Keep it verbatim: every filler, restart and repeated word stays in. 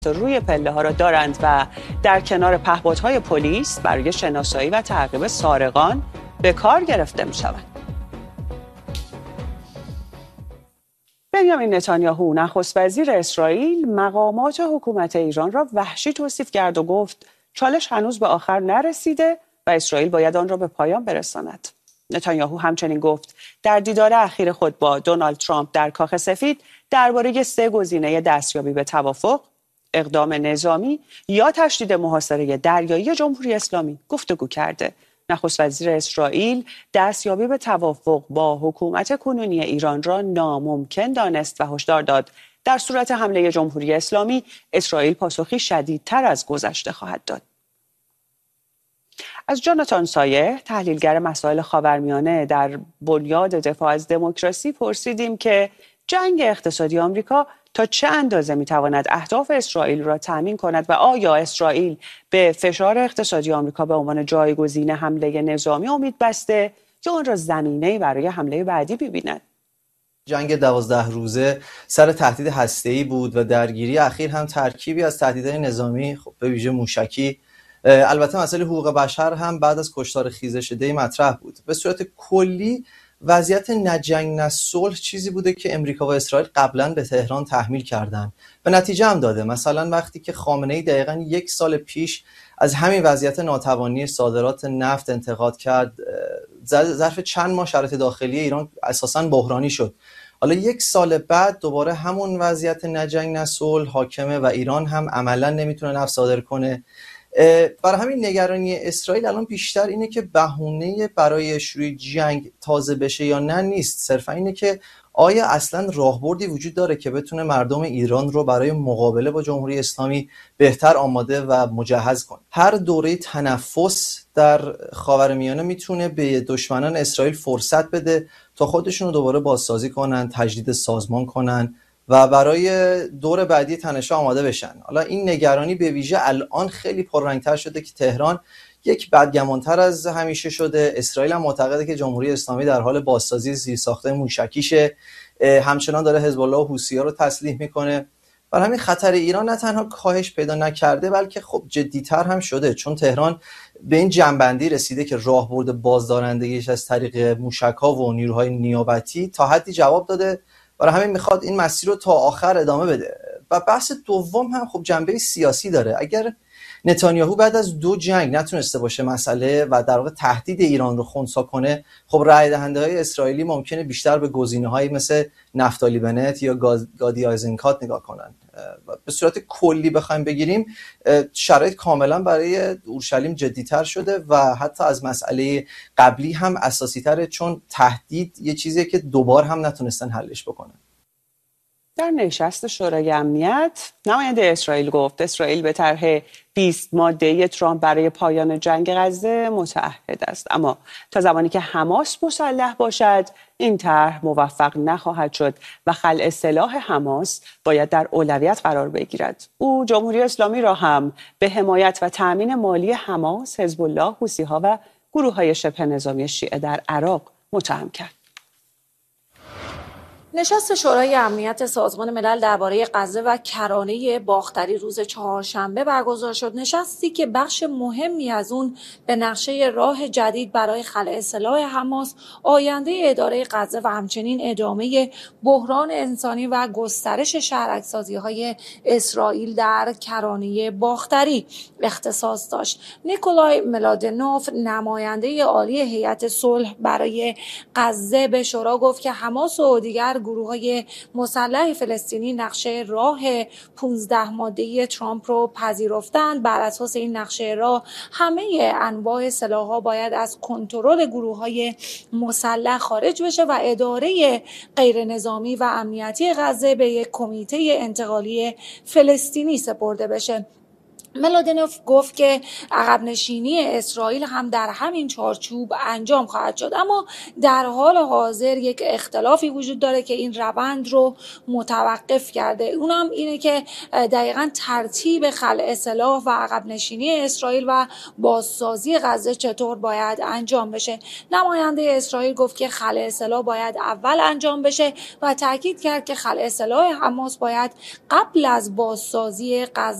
روی پله ها را دارند و در کنار پهپادهای پلیس برای شناسایی و تعقیب سارقان به کار گرفته می شوند. بنیامین نتانیاهو نخست وزیر اسرائیل مقامات حکومت ایران را وحشی توصیف کرد و گفت چالش هنوز به آخر نرسیده و اسرائیل باید آن را به پایان برساند. نتانیاهو همچنین گفت در دیدار اخیر خود با دونالد ترامپ در کاخ سفید درباره سه گزینه دستیابی به توافق، اقدام نظامی یا تشدید محاصره دریایی جمهوری اسلامی گفتگو کرده. نخست وزیر اسرائیل دستیابی به توافق با حکومت کنونی ایران را ناممکن دانست و هشدار داد در صورت حمله جمهوری اسلامی اسرائیل پاسخی شدیدتر از گذشته خواهد داد. از جاناتان سایه، تحلیلگر مسائل خاورمیانه، در بنیاد دفاع از دموکراسی پرسیدیم که جنگ اقتصادی آمریکا تا چه اندازه میتواند اهداف اسرائیل را تامین کند و آیا اسرائیل به فشار اقتصادی آمریکا به عنوان جایگزین حمله نظامی امید بسته یا آن را زمینه‌ای برای حمله بعدی ببیند؟ جنگ دوازده روزه سر تهدید هسته‌ای بود و درگیری اخیر هم ترکیبی از تهدیدهای نظامی، خب به ویژه موشکی. البته مسئله حقوق بشر هم بعد از کشتار خیزش دی مطرح بود. به صورت کلی وضعیت نه جنگ نه صلح چیزی بوده که امریکا و اسرائیل قبلا به تهران تحمیل کردن و نتیجه هم داده. مثلا وقتی که خامنه‌ای دقیقاً یک سال پیش از همین وضعیت ناتوانی صادرات نفت انتقاد کرد، ظرف چند ماه شرایط داخلی ایران اساساً بحرانی شد. حالا یک سال بعد دوباره همون وضعیت نه جنگ نه صلح حاکمه و ایران هم عملاً نمیتونه نفت صادر کنه. برای همین نگرانی اسرائیل الان بیشتر اینه که بهونه برای شروع جنگ تازه بشه یا نه نیست، صرفا اینه که آیا اصلا راهبردی وجود داره که بتونه مردم ایران رو برای مقابله با جمهوری اسلامی بهتر آماده و مجهز کنه. هر دوره تنفس در خاورمیانه میتونه به دشمنان اسرائیل فرصت بده تا خودشون رو دوباره بازسازی کنن، تجدید سازمان کنن و برای دور بعدی تنش‌ها آماده بشن. حالا این نگرانی به ویژه الان خیلی پررنگ‌تر شده که تهران یک بدگمان‌تر از همیشه شده. اسرائیل هم معتقده که جمهوری اسلامی در حال بازسازی زیرساخت‌های موشکیشه، همچنان داره حزب الله و حوثی‌ها رو تسلیح میکنه. برای همین خطر ایران نه تنها کاهش پیدا نکرده بلکه خب جدی‌تر هم شده، چون تهران به این جنبندی رسیده که راهبرد بازدارندگیش از طریق موشک‌ها و نیروهای نیابتی تا حدی جواب داده. برای همین میخواد این مسیر رو تا آخر ادامه بده. و بحث دوم هم خب جنبه سیاسی داره. اگر نتانیاهو بعد از دو جنگ نتونسته باشه مسئله و در واقع تهدید ایران رو خنثی کنه، خب رای دهنده های اسرائیلی ممکنه بیشتر به گزینه‌هایی مثل نفتالی بنت یا گادی آیزنکات نگاه کنن. به صورت کلی بخوایم بگیریم شرایط کاملا برای اورشلیم جدی‌تر شده و حتی از مسئله قبلی هم اساسی‌تره، چون تهدید یه چیزیه که دوبار هم نتونستن حلش بکنن. در نشست شورای امنیت نماینده اسرائیل گفت اسرائیل به طرح بیست ماده‌ای ترامپ برای پایان جنگ غزه متعهد است، اما تا زمانی که حماس مسلح باشد این طرح موفق نخواهد شد و خلع سلاح حماس باید در اولویت قرار بگیرد. او جمهوری اسلامی را هم به حمایت و تأمین مالی حماس، حزب الله، حوثی‌ها و گروه‌های شبه نظامی شیعه در عراق متهم کرد. نشست شورای امنیت سازمان ملل درباره غزه و کرانه باختری روز چهارشنبه برگزار شد. نشستی که بخش مهمی از اون به نقشه راه جدید برای خلع سلاح حماس، آینده اداره غزه و همچنین ادامه بحران انسانی و گسترش شهرک‌سازی‌های اسرائیل در کرانه باختری اختصاص داشت. نیکولای ملادنوف، نماینده عالی هیئت صلح برای غزه، به شورا گفت که حماس و دیگر گروه‌های مسلح فلسطینی نقشه راه پانزده ماده‌ای ترامپ رو پذیرفتند. بر اساس این نقشه راه همه انواع سلاح‌ها باید از کنترل گروه‌های مسلح خارج بشه و اداره غیر نظامی و امنیتی غزه به یک کمیته انتقالی فلسطینی سپرده بشه. ملادینوف گفت که عقب نشینی اسرائیل هم در همین چارچوب انجام خواهد شد، اما در حال حاضر یک اختلافی وجود داره که این روند رو متوقف کرده. اونم اینه که دقیقاً ترتیب خلع سلاح و عقب نشینی اسرائیل و بازسازی غزه چطور باید انجام بشه. نماینده اسرائیل گفت که خلع سلاح باید اول انجام بشه و تاکید کرد که خلع سلاح حماس باید قبل از بازسازی غزه